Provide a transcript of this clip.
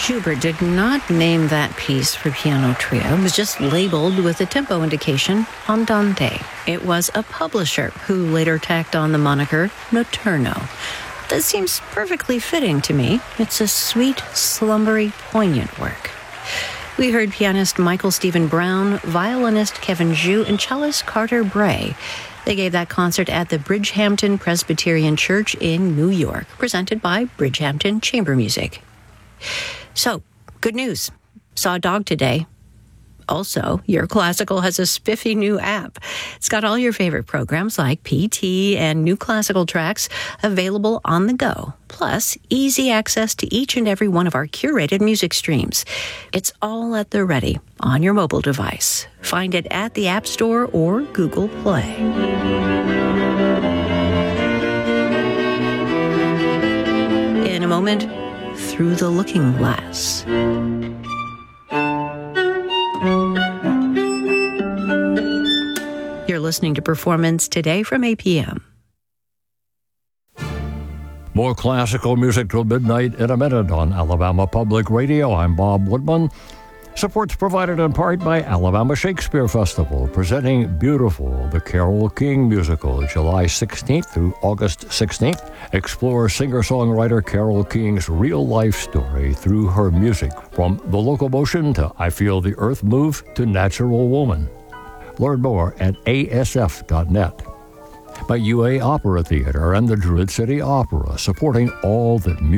Schubert did not name that piece for piano trio. It was just labeled with a tempo indication, Andante. It was a publisher who later tacked on the moniker Notturno. That seems perfectly fitting to me. It's a sweet, slumbery, poignant work. We heard pianist Michael Stephen Brown, violinist Kevin Zhu, and cellist Carter Bray. They gave that concert at the Bridgehampton Presbyterian Church in New York, presented by Bridgehampton Chamber Music. So, good news. Saw a dog today. Also, Your Classical has a spiffy new app. It's got all your favorite programs like PT and new classical tracks available on the go, plus easy access to each and every one of our curated music streams. It's all at the ready on your mobile device. Find it at the App Store or Google Play. In a moment, Through the Looking Glass. You're listening to Performance Today from APM. More classical music till midnight in a minute on Alabama Public Radio. I'm Bob Woodman. Support's provided in part by Alabama Shakespeare Festival, presenting Beautiful, the Carole King musical, July 16th through August 16th. Explore singer-songwriter Carole King's real-life story through her music, from The Locomotion to I Feel the Earth Move to Natural Woman. Learn more at asf.net. By UA Opera Theater and the Druid City Opera, supporting all that